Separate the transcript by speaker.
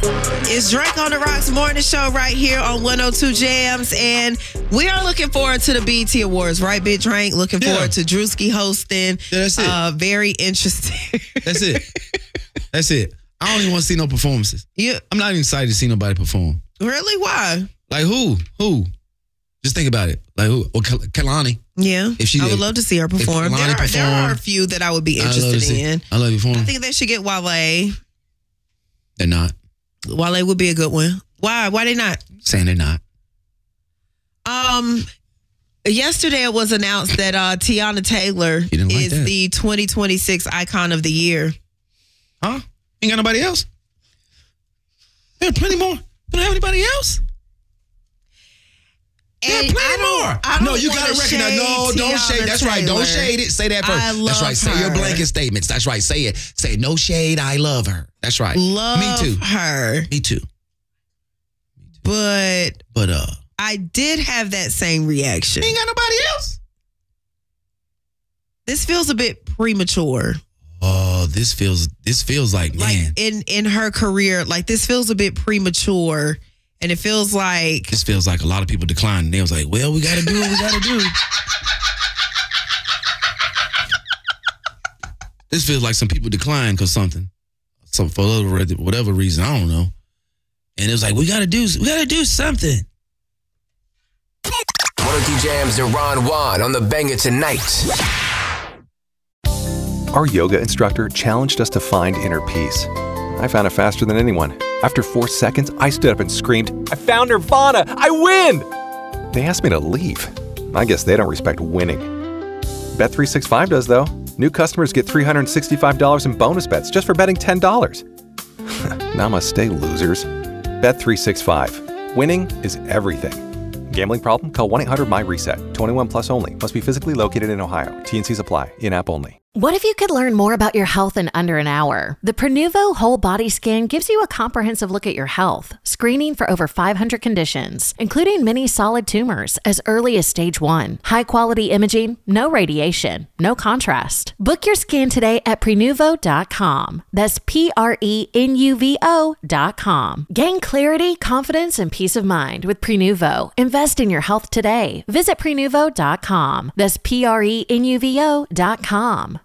Speaker 1: It's Drake on the Rocks morning show right here on 102 Jams, and we are looking forward to the BET Awards, right, Big Drake? Looking forward to Drewski hosting.
Speaker 2: Yeah, that's it.
Speaker 1: Very interesting.
Speaker 2: That's it. That's it. I don't even want to see no performances.
Speaker 1: Yeah.
Speaker 2: I'm not even excited to see nobody perform.
Speaker 1: Really? Why?
Speaker 2: Like who? Just think about it. Like who? Well, Kehlani.
Speaker 1: Yeah. I would love to see her perform. There are a few that I would be interested in.
Speaker 2: I love you perform.
Speaker 1: I think they should get Wale.
Speaker 2: They're not.
Speaker 1: Wale would be a good one. Why? Why they not?
Speaker 2: Saying they're not.
Speaker 1: Yesterday it was announced that Tiana Taylor is the 2026 Icon of the Year.
Speaker 2: Huh? Ain't got nobody else? There are plenty more. Don't have anybody else? There are plenty more.
Speaker 1: No,
Speaker 2: you got to recognize. No, don't shade. That's right. Don't shade it. Say that first. That's right. Say your blanket statements. That's right. Say it. Say no shade. I love her. That's right.
Speaker 1: Me too. Me
Speaker 2: too.
Speaker 1: But I did have that same reaction.
Speaker 2: Ain't got nobody else.
Speaker 1: This feels a bit premature.
Speaker 2: Oh, this feels like man.
Speaker 1: In her career, like this feels a bit premature. And it feels like...
Speaker 2: This feels like a lot of people declined. And they was like, well, we got to do what we got to do. This feels like some people declined because something. For whatever reason, I don't know. And it was like, we got to do something.
Speaker 3: 102 Jams and Ron Juan on the banger tonight.
Speaker 4: Our yoga instructor challenged us to find inner peace. I found it faster than anyone. After 4 seconds, I stood up and screamed, I found Nirvana! I win! They asked me to leave. I guess they don't respect winning. Bet365 does, though. New customers get $365 in bonus bets just for betting $10. Namaste, losers. Bet365. Winning is everything. Gambling problem? Call 1-800-MY-RESET. 21 plus only. Must be physically located in Ohio. T&Cs apply. In-app only.
Speaker 5: What if you could learn more about your health in under an hour? The Prenuvo Whole Body Scan gives you a comprehensive look at your health, screening for over 500 conditions, including many solid tumors as early as stage 1. High-quality imaging, no radiation, no contrast. Book your scan today at Prenuvo.com. That's Prenuvo.com. Gain clarity, confidence, and peace of mind with Prenuvo. Invest in your health today. Visit Prenuvo.com. That's Prenuvo.com.